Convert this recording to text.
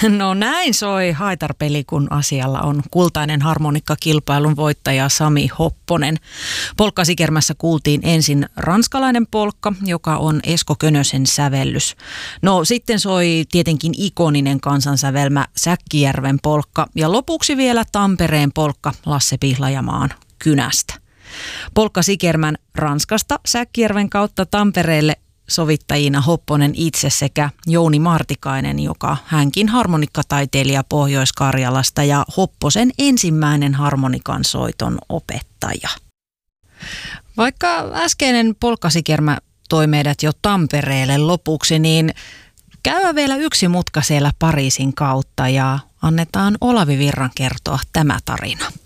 No näin soi Haitarpeli, kun asialla on kultainen harmonikkakilpailun voittaja Sami Hopponen. Polkkasikermässä kuultiin ensin ranskalainen polkka, joka on Esko Könösen sävellys. No sitten soi tietenkin ikoninen kansansävelmä Säkkijärven polkka ja lopuksi vielä Tampereen polkka Lasse Pihlajamaan Kynästä. Polkkasikermän Ranskasta Säkkijärven kautta Tampereelle sovittajina Hopponen itse sekä Jouni Martikainen, joka hänkin harmonikkataiteilija Pohjois-Karjalasta ja Hopposen ensimmäinen harmonikan soiton opettaja. Vaikka äskeinen polkkasikermä toi meidät jo Tampereelle lopuksi, niin käy vielä yksi mutka siellä Pariisin kautta ja annetaan Olavi Virran kertoa tämä tarina.